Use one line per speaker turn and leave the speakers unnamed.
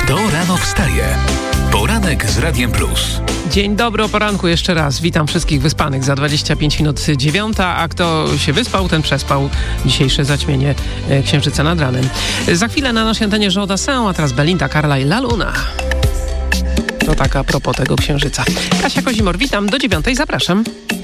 Kto rano wstaje? Poranek z Radiem Plus.
Dzień dobry, o poranku jeszcze raz. Witam wszystkich wyspanych. Za 25 minut 9, a kto się wyspał, ten przespał dzisiejsze zaćmienie księżyca nad ranem. Za chwilę na naszej antenie Joe Dassin, a teraz Belinda Carla i La Luna. To tak a propos tego księżyca. Kasia Kozimor, witam. Do 9 zapraszam.